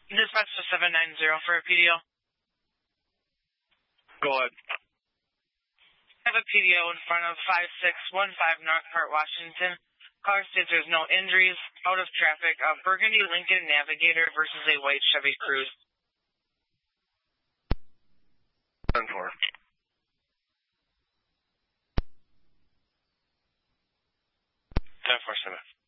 Dispatch to 790 for a PDO. Go ahead. I have a PDO in front of 5615 North Park, Washington. Car states there's no injuries, out of traffic. Burgundy Lincoln Navigator versus a white Chevy Cruze. 10-4. 10-4, 7.